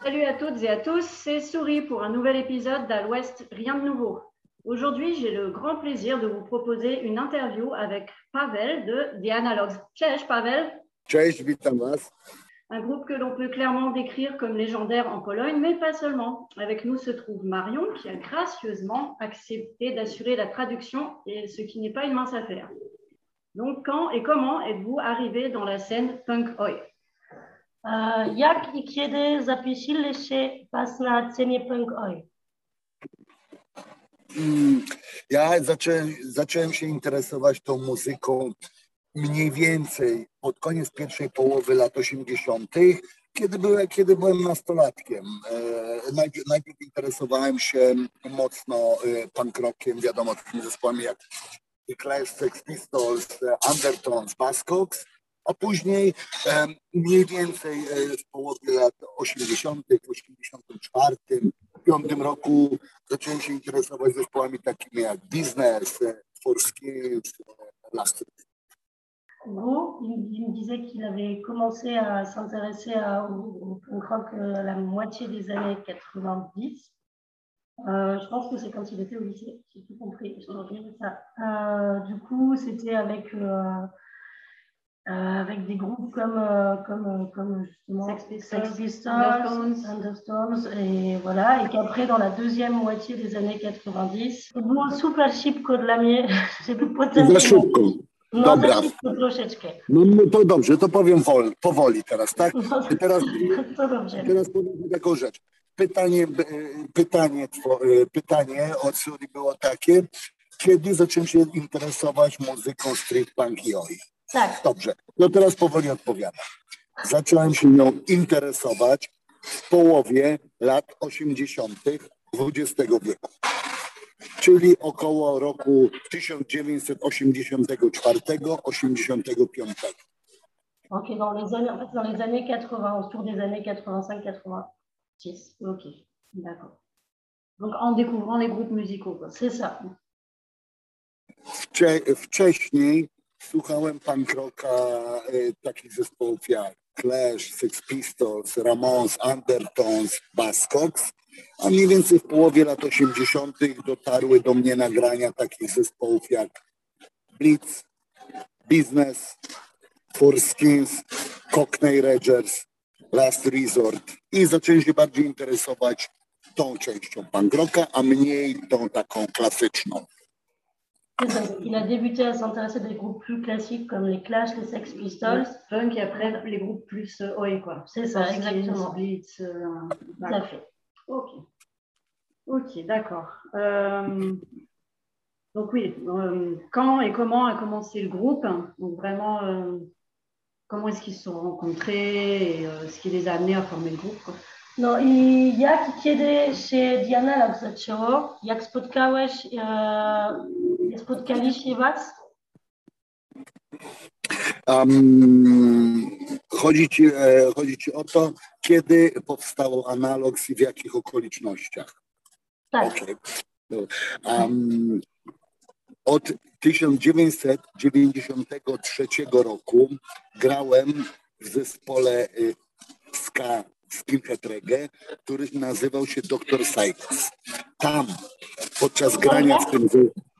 Salut à toutes et à tous, c'est Souris pour un nouvel épisode d'À l'Ouest, rien de nouveau. Aujourd'hui, j'ai le grand plaisir de vous proposer une interview avec Paweł de The Analogs. Cześć Paweł. Cześć, witam was. Un groupe que l'on peut clairement décrire comme légendaire en Pologne, mais pas seulement. Avec nous se trouve Marion, qui a gracieusement accepté d'assurer la traduction, et ce qui n'est pas une mince affaire. Donc, quand et comment êtes-vous arrivé dans la scène punk oi? Jak i kiedy zapisaliście was na scenie punk oi? Ja zacząłem się interesować tą muzyką mniej więcej pod koniec pierwszej połowy lat 80., kiedy byłem nastolatkiem. Najpierw interesowałem się mocno punk rockiem, wiadomo, takimi zespołami jak The Clash, Sex Pistols, Undertones, Buzzcocks, a później mniej więcej w połowie lat 80., w 84, 5 roku zacząłem się interesować zespołami takimi jak Business, Four Skills, Last. Gros, il me disait qu'il avait commencé à s'intéresser au punk rock à la moitié des années 90. Je pense que c'est quand il était au lycée, j'ai tout compris. Du coup, c'était avec des groupes comme justement Sex Pistols, Undertones, et voilà, et qu'après dans la deuxième moitié des années 90, to było super szybko dla mnie, żeby potem... Za szybko. No, Dobra. za szybko troszeczkę. No to dobrze, to powiem powoli teraz, tak? To dobrze. Teraz powiem taką rzecz. Pytanie od Suri było takie, kiedy zacząłem się interesować muzyką street punk i oi? Tak. Dobrze, no teraz powoli odpowiadam. Zacząłem się nią interesować w połowie lat 80. XX wieku, czyli około roku 1984-85. Ok, dans les années 80, autour des années 85-86. Ok, d'accord. Donc en découvrant les groupes musicaux, quoi. C'est ça. Wcześniej słuchałem punk rocka takich zespołów jak Clash, Sex Pistols, Ramones, Undertones, Buzzcocks, a mniej więcej w połowie lat 80. dotarły do mnie nagrania takich zespołów jak Blitz, Business, Four Skins, Cockney Rangers, Last Resort i zacząłem się bardziej interesować tą częścią punk rocka, a mniej tą taką klasyczną. Il a débuté à s'intéresser des groupes plus classiques comme les Clash, les Sex Pistols. Punk et après les groupes plus oi, quoi. C'est ça, exactement. Blitz, Tout à fait. Ok, d'accord. Donc oui, quand et comment a commencé le groupe? Donc vraiment, comment est-ce qu'ils se sont rencontrés et ce qui les a amenés à former le groupe, quoi. No i jak i kiedy się The Analogs zaczęło? Jak spotkaliście was? Chodzi ci o to, kiedy powstało Analogs i w jakich okolicznościach? Tak. Okay. Od 1993 roku grałem w zespole ska Skinhead Reggae, który nazywał się Dr. Psychos. Tam podczas grania w tym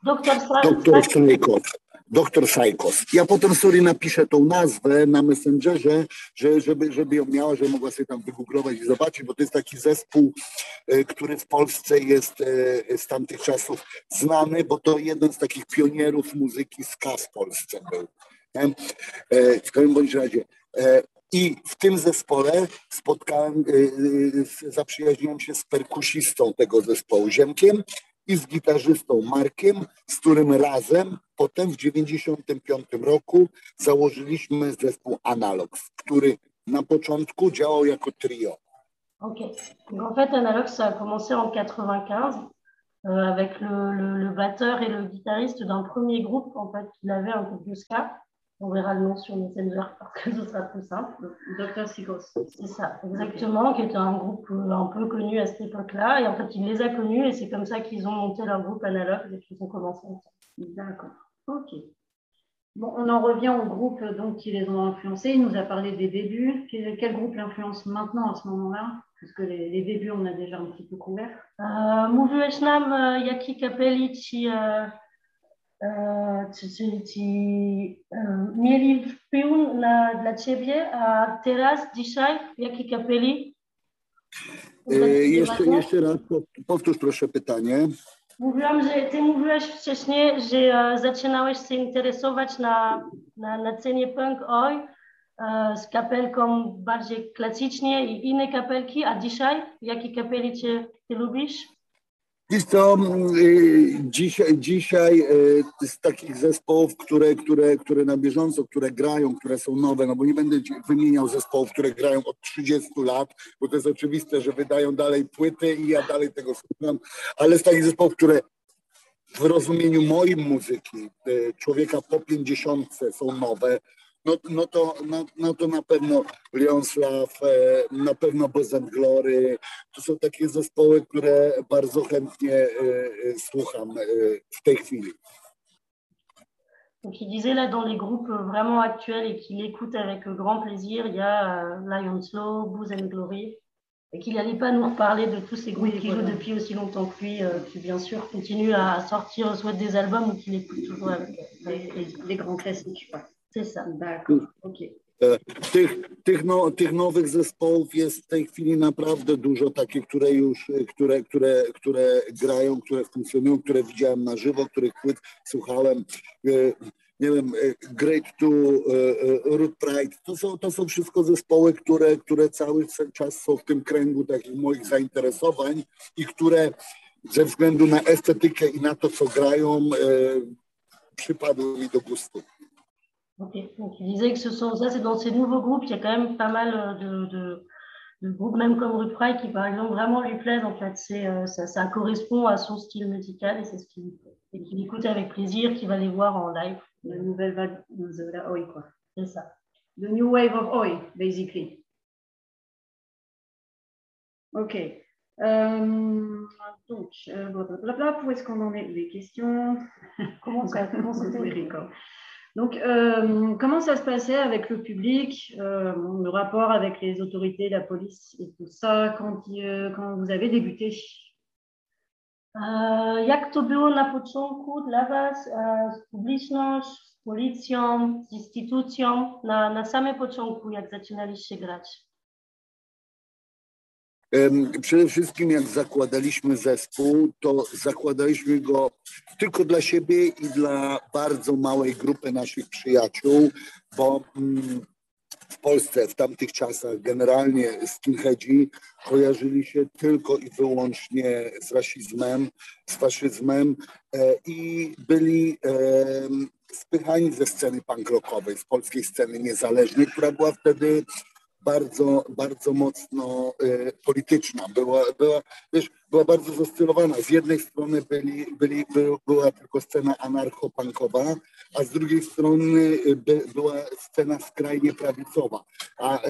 Dr. Psychos. Ja potem sobie napiszę tą nazwę na Messengerze, żeby ją miała, żeby mogła sobie tam wygooglować i zobaczyć, bo to jest taki zespół, który w Polsce jest z tamtych czasów znany, bo to jeden z takich pionierów muzyki ska w Polsce był. W każdym bądź razie. I w tym zespole zaprzyjaźniłem się z perkusistą tego zespołu, Ziemkiem, i z gitarzystą Markiem, z którym razem potem w 1995 roku założyliśmy zespół Analogs, który na początku działał jako trio. Ok. En fait, Analogs, ça a commencé en 95 avec le batteur et le guitariste d'un premier groupe en fait, qu'il avait un groupe de ska. On verra le nom sur Messenger parce que ce sera plus simple. Dr. Psychos. C'est ça, exactement, qui était un groupe un peu connu à cette époque-là. Et en fait, il les a connus et c'est comme ça qu'ils ont monté leur groupe Analogs et qu'ils ont commencé ensemble. D'accord, ok. Bon, on en revient au groupe donc, qui les ont influencés. Il nous a parlé des débuts. Quel groupe l'influence maintenant à ce moment-là? puisque les débuts, on a déjà un petit peu couvert. Mówiłeś nam, jaki kapeli mieli wpływ dla ciebie, a teraz, dzisiaj, jaki kapeli? Jeszcze raz powtórz proszę pytanie. Mówiłam, że ty mówiłeś wcześniej, że zaczynałeś się interesować na scenie punk oj z kapelką bardziej klasycznie i inne kapelki, a dzisiaj jakie kapeli ty lubisz? Wiesz co, dzisiaj z takich zespołów, które na bieżąco, które grają, które są nowe, no bo nie będę wymieniał zespołów, które grają od 30 lat, bo to jest oczywiste, że wydają dalej płyty i ja dalej tego słucham, ale z takich zespołów, które w rozumieniu mojej muzyki, człowieka po 50 są nowe, no to na pewno Leon Slav, na pewno Bosom Glory. To są takie zespoły, które bardzo chętnie słucham w tej chwili. Donc, il disait là dans les groupes vraiment actuels et qu'il écoute avec grand plaisir, il y a Lion Slow, Bosom Glory, et qu'il n'allait pas nous reparler de tous ces groupes qui jouent depuis aussi longtemps que lui, qui bien sûr continuent à sortir soit des albums ou qu'il écoute toujours avec les grands classiques. C'est ça. D'accord, ok. Tych nowych zespołów jest w tej chwili naprawdę dużo, takich, które grają, które funkcjonują, które widziałem na żywo, których płyt słuchałem. Nie wiem, Great Two, Root Pride, to są wszystko zespoły, które cały czas są w tym kręgu takich moich zainteresowań i które ze względu na estetykę i na to, co grają, przypadły mi do gustu. Okay. Donc, il disait que ça, c'est dans ces nouveaux groupes, il y a quand même pas mal de groupes, même comme Root Pride, qui par exemple vraiment lui plaisent. En fait, ça correspond à son style musical et c'est ce qu'il écoute avec plaisir, qu'il va les voir en live. La nouvelle vague de la Oi, quoi. C'est ça. The new wave of Oi, basically. Ok. Donc, blablabla, où est-ce qu'on en est? Les questions. Comment c'était? Donc, comment ça se passait avec le public, le rapport avec les autorités, la police et tout ça, quand vous avez débuté? Jak to było na początku dla Was z publicznością, z policją, z instytucją, na samym początku, jak zaczynaliście grać? Przede wszystkim jak zakładaliśmy zespół, to zakładaliśmy go tylko dla siebie i dla bardzo małej grupy naszych przyjaciół, bo w Polsce w tamtych czasach generalnie skinheadzi kojarzyli się tylko i wyłącznie z rasizmem, z faszyzmem i byli spychani ze sceny punk rockowej, z polskiej sceny niezależnej, która była wtedy bardzo mocno polityczna, była bardzo zastylowana. Z jednej strony była tylko scena anarcho-punkowa, a z drugiej strony była scena skrajnie prawicowa. A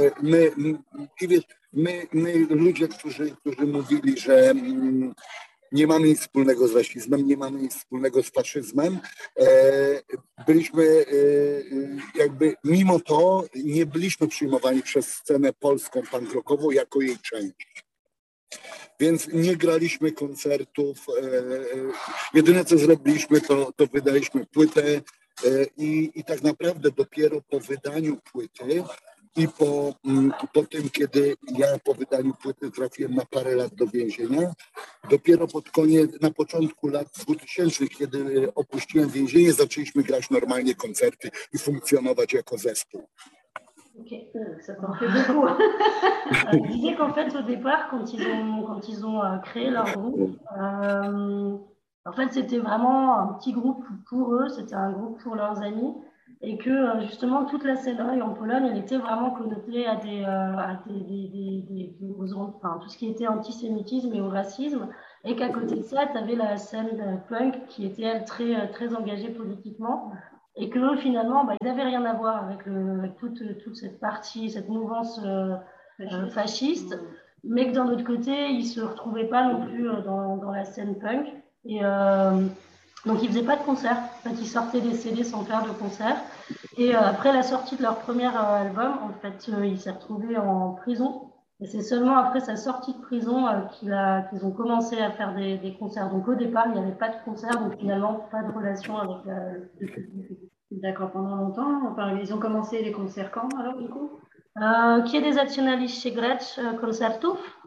my ludzie, którzy mówili, że nie mamy nic wspólnego z rasizmem, nie mamy nic wspólnego z faszyzmem. Byliśmy jakby, mimo to nie byliśmy przyjmowani przez scenę polską punk rockową jako jej część. Więc nie graliśmy koncertów. Jedyne co zrobiliśmy, to wydaliśmy płytę i tak naprawdę dopiero po wydaniu płyty i po tym, kiedy ja po wydaniu płyty trafiłem na parę lat do więzienia, dopiero na początku lat 2000, kiedy opuściłem więzienie, zaczęliśmy grać normalnie koncerty i funkcjonować jako zespół. Ok, ça t'en fait beaucoup. Il disait qu'en fait, au départ, quand ils ont créé leur groupe, en fait, c'était vraiment un petit groupe pour eux, c'était un groupe pour leurs amis. Et que justement toute la scène oi en Pologne, elle était vraiment connotée à enfin, tout ce qui était antisémitisme et au racisme, et qu'à côté de ça, tu avais la scène punk qui était elle très engagée politiquement, et que finalement, ils n'avaient rien à voir avec toute cette partie, cette mouvance fasciste, mais que d'un autre côté, ils se retrouvaient pas non plus dans la scène punk. Et donc, ils ne faisaient pas de concert. En fait, ils sortaient des CD sans faire de concert. Et après la sortie de leur premier album, en fait, ils s'est retrouvés en prison. Et c'est seulement après sa sortie de prison qu'ils ont commencé à faire des concerts. Donc au départ, il n'y avait pas de concert, donc finalement, pas de relation avec le public. D'accord, pendant longtemps. Enfin, ils ont commencé les concerts quand alors du coup? Kiedy zaczynaliście grać koncertów?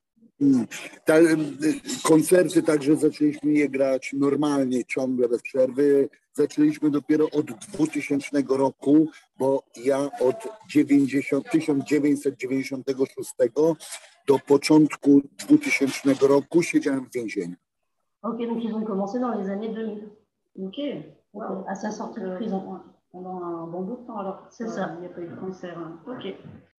Koncerty także zaczęliśmy je grać normalnie, ciągle, bez przerwy. Zaczęliśmy dopiero od 2000 roku, bo ja od 1996 do początku 2000 roku siedziałem w więzieniu. Ok, donc ils ont commencé dans les années 2000. Ok, wow. À sa sortie de prison. Pendant un bon bout de temps alors. C'est ça. Il n'y a pas eu de concert. Hein. Ok.